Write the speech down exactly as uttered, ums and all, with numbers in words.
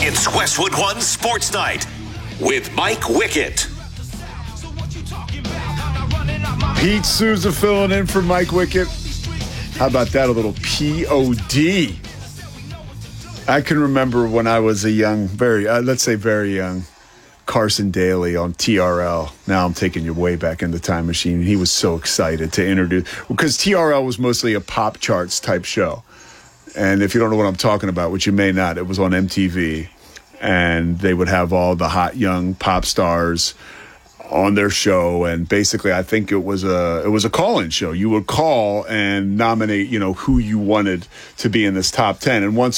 It's Westwood One Sports Night with Mike Wickett. Pete Souza filling in for Mike Wickett. How about that, a little P O D? I can remember when I was a young, very, uh, let's say very young, Carson Daly on T R L. Now I'm taking you way back in the time machine. He was so excited to introduce, because T R L was mostly a pop charts type show. And if you don't know what I'm talking about, which you may not, it was on M T V. And they would have all the hot young pop stars on their show, and basically I think it was a it was a call-in show. You would call and nominate, you know, who you wanted to be in this top ten. And once